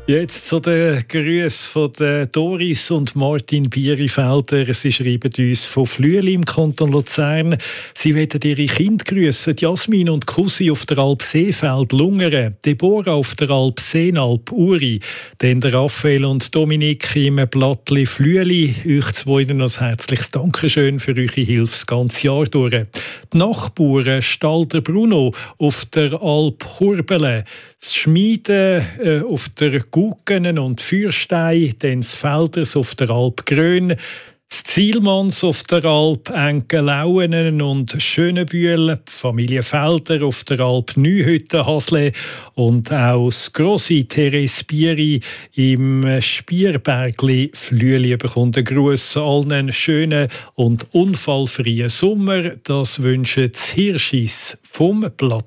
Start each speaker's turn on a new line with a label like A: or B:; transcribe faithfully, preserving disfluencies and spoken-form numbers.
A: Jetzt zu den Grüßen von der Doris und Martin Bierifelder. Sie schreiben uns von Flüeli im Kanton Luzern. Sie wollen ihre Kinder grüßen. Jasmin und Kusi auf der Alp Seefeld Lungeren, Deborah auf der Alp Seenalp Uri, dann der Raphael und Dominik im Blattli Flüeli. Euch zwei noch ein herzliches Dankeschön für eure Hilfe das ganze Jahr durch. Die Nachbarn Stalder Bruno auf der Alp Hurbele, das Schmieden äh, auf der Guckenen und Fürstein, dann das Felders auf der Alp Grön, das Zielmanns auf der Alp Enkelauenen und Schönebühl, die Familie Felder auf der Alp Neuhütten Hasle und auch das Grossi Therese Bieri im Spierbergli Flüeli bekommt einen Gruß. Allen einen schönen und unfallfreien Sommer. Das wünschen die Hirschis vom Blatt.